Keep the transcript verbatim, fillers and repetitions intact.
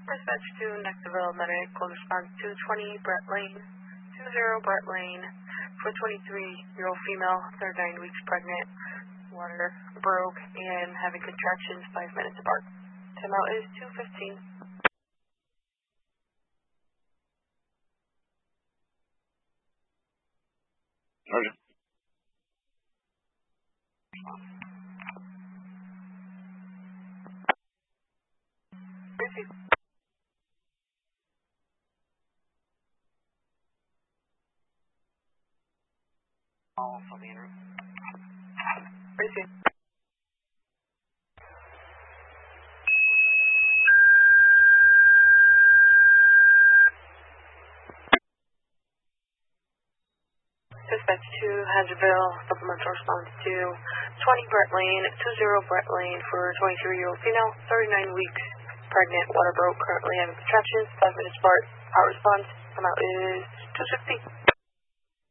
Dispatch to Nextville Medic will respond to twenty Brett Lane, two zero Brett Lane, for twenty-three-year-old female, thirty-nine weeks pregnant, water broke, and having contractions, five minutes apart. Timeout is two fifteen. Sergeant. Receive. All from the interim. Receive. Dispatch to Hazardville, supplemental response to twenty Brett Lane, two zero Brett Lane for twenty-three-year-old female, thirty-nine weeks pregnant, water broke, currently having contractions, five minutes apart. Our response, amount is two sixty.